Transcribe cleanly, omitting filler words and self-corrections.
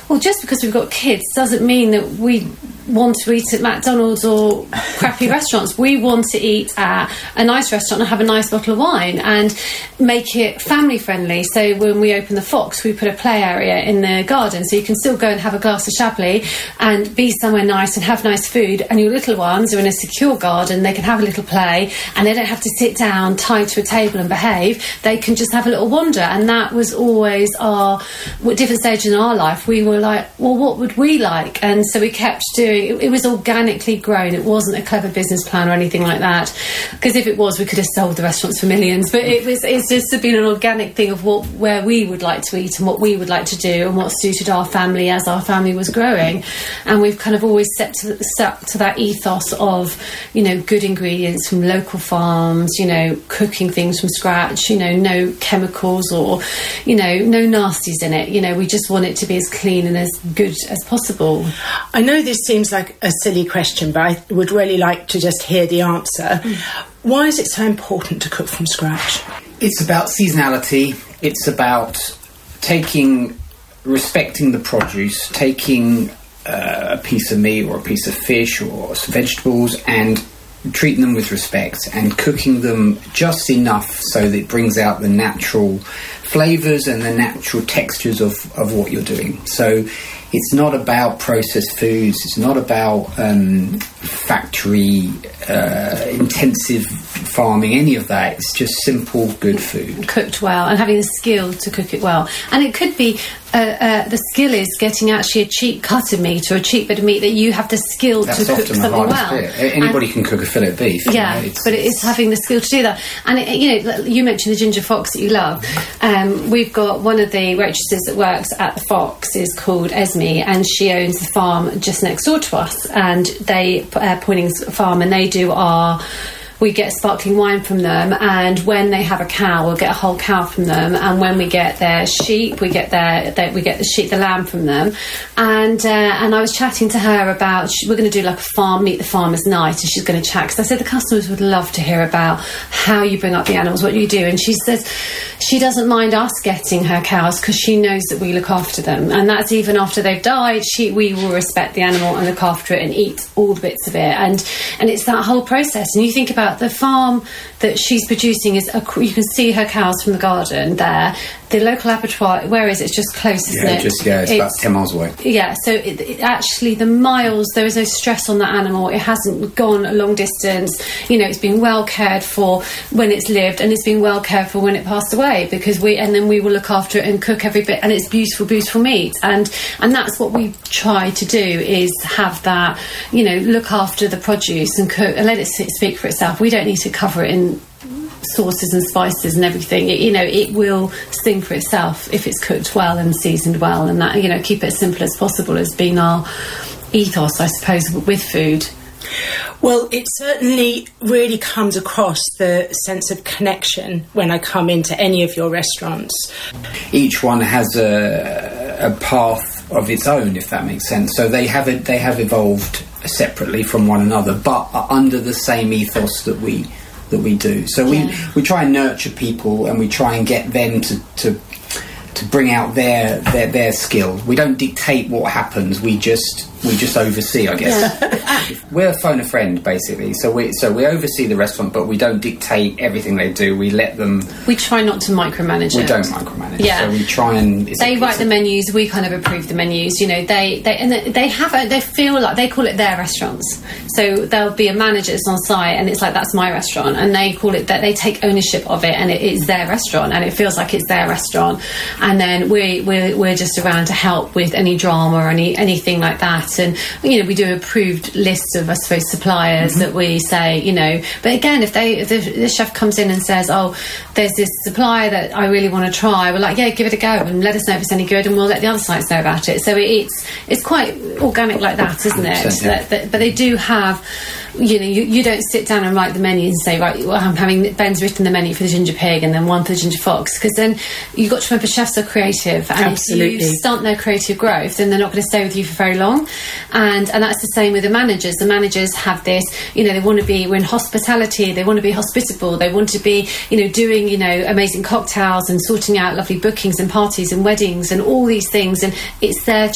Well, just because we've got kids doesn't mean that we want to eat at McDonald's or crappy restaurants. We want to eat at a nice restaurant and have a nice bottle of wine and make it family friendly. So when we open the Fox, we put a play area in the garden, so you can still go and have a glass of Chablis and be somewhere nice and have nice food, and your little ones are in a secure garden. They can have a little play and they don't have to sit down tied to a table and behave. They can just have a little wander. And that was always at different stages in our life, we were like, well, what would we like? And so we kept doing it. Was organically grown. It wasn't a clever business plan or anything like that, because if it was, we could have sold the restaurants for millions. But it's just been an organic thing of where we would like to eat and what we would like to do and what suited our family as our family was growing. And we've kind of always stuck to that ethos of, good ingredients from local farms, cooking things from scratch, no chemicals or, no nasties in it. We just want it to be as clean and as good as possible. I know this seems like a silly question, but I would really like to just hear the answer. Why is it so important to cook from scratch? It's about seasonality. It's about respecting the produce, taking a piece of meat or a piece of fish or some vegetables and treating them with respect and cooking them just enough so that it brings out the natural flavours and the natural textures of what you're doing. So it's not about processed foods, it's not about factory intensive farming, any of that. It's just simple, good food. Cooked well and having the skill to cook it well. And it could be the skill is getting actually a cheap cut of meat or a cheap bit of meat that you have the skill to cook something well. Anybody can cook a fillet of beef. Yeah, but it's having the skill to do that. And you mentioned the ginger fox that you love. We've got one of the waitresses that works at the Fox is called Esme, and she owns the farm just next door to us. And they Poynings Farm, and they do we get sparkling wine from them, and when they have a cow, we'll get a whole cow from them, and when we get their sheep, we get the lamb from them. And I was chatting to her about we're going to do like a meet the farmers night, and she's going to chat, because I said the customers would love to hear about how you bring up the animals, what you do. And she says she doesn't mind us getting her cows because she knows that we look after them, and that's even after they've died. We will respect the animal and look after it and eat all the bits of it, and it's that whole process. And you think about the farm that she's producing you can see her cows from the garden there. The local abattoir, where is it? It's just close, isn't it? It's about 10 miles away. Yeah, so it actually, the miles, there is no stress on that animal. It hasn't gone a long distance. It's been well cared for when it's lived, and it's been well cared for when it passed away, because then we will look after it and cook every bit, and it's beautiful, beautiful meat. And that's what we try to do, is have that, look after the produce and cook and let it speak for itself. We don't need to cover it in sauces and spices and everything. It will sing for itself if it's cooked well and seasoned well, and that, keep it as simple as possible has been our ethos, I suppose, with food. Well, it certainly really comes across, the sense of connection, when I come into any of your restaurants. Each one has a path of its own, if that makes sense. So they have evolved separately from one another, but are under the same ethos that we do. So we try and nurture people, and we try and get them to bring out their skill. We don't dictate what happens. We just oversee, I guess. Yeah. We're a phone a friend, basically. So we oversee the restaurant, but we don't dictate everything they do. We let them. We try not to micromanage. We don't micromanage. Yeah. So we try and. They write the menus. We kind of approve the menus. They feel like they call it their restaurants. So there'll be a manager that's on site, and it's like, that's my restaurant, and they call it that. They take ownership of it, and it is their restaurant, and it feels like it's their restaurant. And then we're just around to help with any drama or anything like that. And we do approved lists of, I suppose, suppliers that we say, but again, if the chef comes in and says, oh, there's this supplier that I really want to try, we're like, yeah, give it a go and let us know if it's any good, and we'll let the other sites know about it. So it's quite organic like that, isn't it? Yeah. But they do have, you don't sit down and write the menu and say, right, well, Ben's written the menu for the ginger pig and then one for the ginger fox, because then you've got to remember, chefs are creative, and Absolutely. if you stunt their creative growth, then they're not going to stay with you for very long. And that's the same with the managers. The managers have this, they want to be, we're in hospitality, they want to be hospitable, they want to be, doing, amazing cocktails and sorting out lovely bookings and parties and weddings and all these things, and it's their